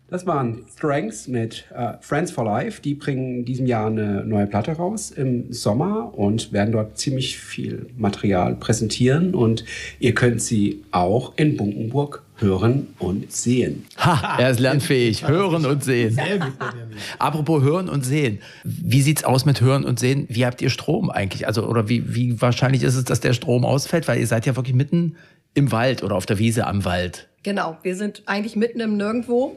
Das waren Strengths mit Friends for Life. Die bringen in diesem Jahr eine neue Platte raus im Sommer und werden dort ziemlich viel Material präsentieren. Und ihr könnt sie auch in Bunkenburg hören und sehen. Ha, er ist lernfähig. Hören und sehen. Sehr gut, Benjamin. Apropos Hören und Sehen. Wie sieht's aus mit Hören und Sehen? Wie habt ihr Strom eigentlich? Also, oder wie wahrscheinlich ist es, dass der Strom ausfällt? Weil ihr seid ja wirklich mitten im Wald oder auf der Wiese am Wald. Genau, wir sind eigentlich mitten im Nirgendwo.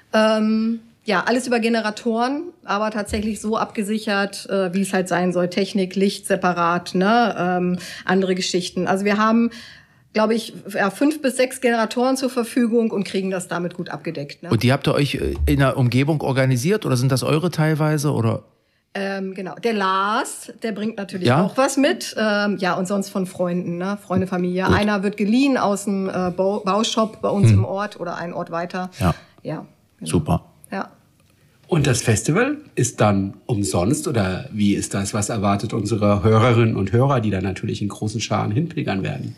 Ja, alles über Generatoren, aber tatsächlich so abgesichert, wie es halt sein soll. Technik, Licht separat, ne? Andere Geschichten. Also wir haben, glaube ich, 5 bis 6 Generatoren zur Verfügung und kriegen das damit gut abgedeckt. Ne? Und die habt ihr euch in der Umgebung organisiert oder sind das eure teilweise? Oder? Genau. Der Lars, der bringt natürlich auch was mit. Ja, und sonst von Freunden, ne? Freunde, Familie. Gut. Einer wird geliehen aus dem Baushop bei uns im Ort oder einen Ort weiter. Ja. Genau. Super. Ja. Und das Festival ist dann umsonst oder wie ist das? Was erwartet unsere Hörerinnen und Hörer, die dann natürlich in großen Scharen hinpilgern werden?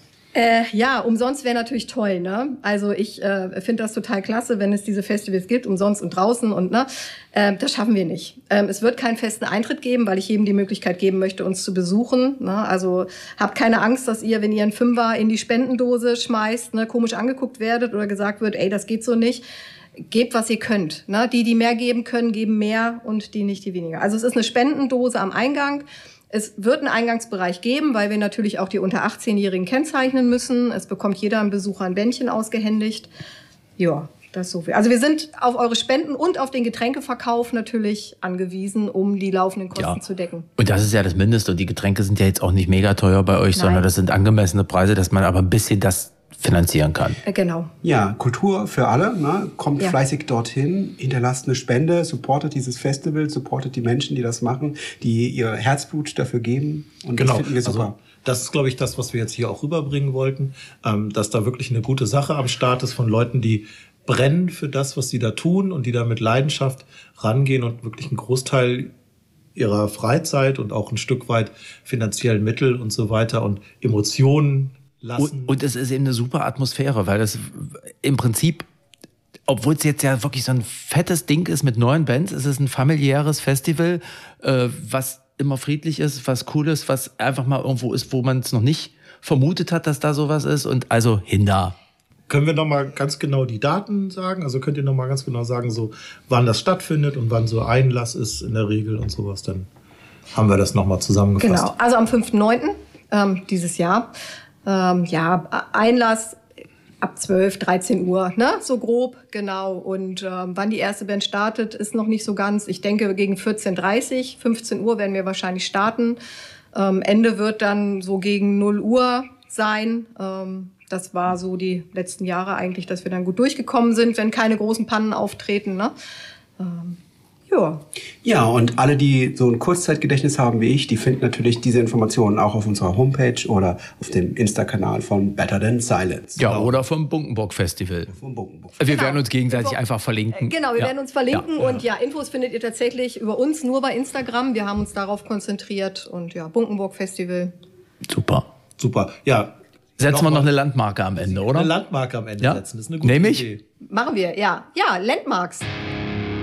Ja, umsonst wäre natürlich toll, ne? Also ich finde das total klasse, wenn es diese Festivals gibt, umsonst und draußen und ne, das schaffen wir nicht. Es wird keinen festen Eintritt geben, weil ich jedem die Möglichkeit geben möchte, uns zu besuchen. Ne? Also habt keine Angst, dass ihr, wenn ihr einen Fünfer in die Spendendose schmeißt, ne, komisch angeguckt werdet oder gesagt wird, ey, das geht so nicht. Gebt, was ihr könnt. Ne? Die mehr geben können, geben mehr und die nicht, die weniger. Also es ist eine Spendendose am Eingang. Es wird einen Eingangsbereich geben, weil wir natürlich auch die unter 18-Jährigen kennzeichnen müssen. Es bekommt jeder ein Besucher ein Bändchen ausgehändigt. Ja, das ist so viel. Also wir sind auf eure Spenden und auf den Getränkeverkauf natürlich angewiesen, um die laufenden Kosten zu decken. Und das ist ja das Mindeste. Und die Getränke sind ja jetzt auch nicht mega teuer bei euch, sondern das sind angemessene Preise, dass man aber ein bisschen das finanzieren kann. Genau. Ja, Kultur für alle. Ne? Kommt fleißig dorthin, hinterlasst eine Spende, supportet dieses Festival, supportet die Menschen, die das machen, die ihr Herzblut dafür geben. Und das finden wir super. Also, das ist, glaube ich, das, was wir jetzt hier auch rüberbringen wollten, dass da wirklich eine gute Sache am Start ist von Leuten, die brennen für das, was sie da tun und die da mit Leidenschaft rangehen und wirklich einen Großteil ihrer Freizeit und auch ein Stück weit finanziellen Mittel und so weiter und Emotionen lassen. Und es ist eben eine super Atmosphäre, weil das im Prinzip, obwohl es jetzt ja wirklich so ein fettes Ding ist mit 9 Bands, es ist ein familiäres Festival, was immer friedlich ist, was cool ist, was einfach mal irgendwo ist, wo man es noch nicht vermutet hat, dass da sowas ist und also hinda. Können wir noch mal ganz genau die Daten sagen? Also könnt ihr noch mal ganz genau sagen, so wann das stattfindet und wann so Einlass ist in der Regel und sowas? Dann haben wir das noch mal zusammengefasst. Genau, also am 5.9. Dieses Jahr. Einlass ab 12, 13 Uhr, ne? So grob, genau. Und wann die erste Band startet, ist noch nicht so ganz. Ich denke, gegen 14:30, 15 Uhr werden wir wahrscheinlich starten. Ende wird dann so gegen 0 Uhr sein. Das war so die letzten Jahre eigentlich, dass wir dann gut durchgekommen sind, wenn keine großen Pannen auftreten, ne? Ja, und alle, die so ein Kurzzeitgedächtnis haben wie ich, die finden natürlich diese Informationen auch auf unserer Homepage oder auf dem Insta-Kanal von Better Than Silence. Ja, oder vom Bunkenburg Festival. Wir werden uns gegenseitig einfach verlinken. Genau, wir werden uns verlinken und Infos findet ihr tatsächlich über uns nur bei Instagram. Wir haben uns darauf konzentriert und Bunkenburg Festival. Super. Ja. Setzen wir noch eine Landmarke am Ende, oder? Eine Landmarke am Ende setzen, das ist eine gute Idee. Machen wir, ja. Ja, Landmarks.